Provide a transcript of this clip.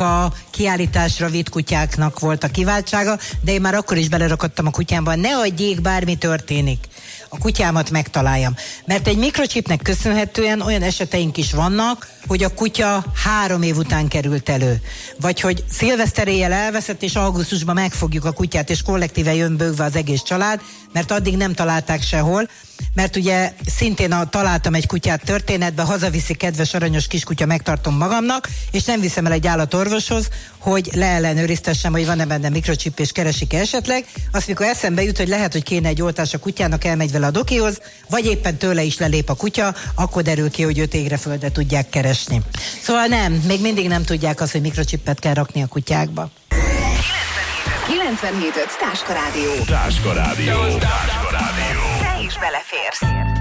a kiállításra vitt kutyáknak volt a kiváltsága, de én már akkor is belerakottam a kutyámban, ne adjék, bármi történik, a kutyámat megtaláljam. Mert egy mikrochipnek köszönhetően olyan eseteink is vannak, hogy a kutya 3 év után került elő. Vagy hogy szilveszter éjjel elveszett, és augusztusban megfogjuk a kutyát, és kollektíve jön bőgve az egész család, mert addig nem találták sehol. Mert ugye szintén találtam egy kutyát történetbe, hazaviszi kedves aranyos kiskutya, megtartom magamnak, és nem viszem el egy állatorvoshoz, hogy leellenőriztessem, hogy van-e benne mikrochip, és keresik esetleg. Azt, mikor eszembe jut, hogy lehet, hogy kéne egy oltás a kutyának, elmegy vele a dokihoz, vagy éppen tőle is lelép a kutya, akkor derül ki, hogy őt égre-földre tudják keresni. Szóval nem, még mindig nem tudják azt, hogy mikrochipet kell rakni a kutyákba. 97.5 Táska Rádió. Táska Rádió. Te is beleférsz.